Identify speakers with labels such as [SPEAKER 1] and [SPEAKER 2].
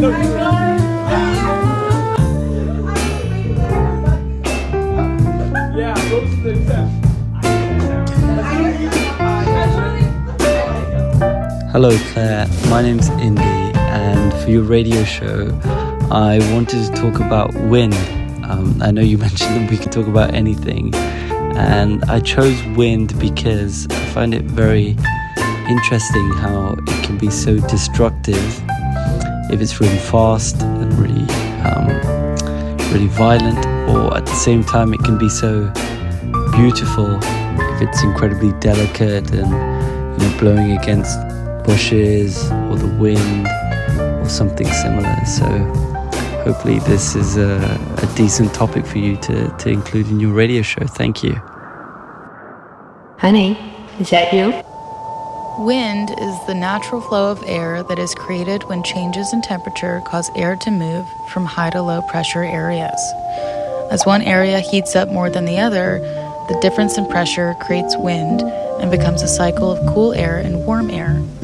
[SPEAKER 1] Hello Claire, my name's Indy, and for your radio show I wanted to talk about wind. I know you mentioned that we could talk about anything, and I chose wind because I find it very interesting how it can be so destructive if it's really fast and really violent, or at the same time it can be so beautiful if it's incredibly delicate and blowing against bushes or the wind or something similar. So hopefully this is a decent topic for you to include in your radio show. Thank you.
[SPEAKER 2] Honey, is that you?
[SPEAKER 3] Wind is the natural flow of air that is created when changes in temperature cause air to move from high to low pressure areas. As one area heats up more than the other, the difference in pressure creates wind and becomes a cycle of cool air and warm air.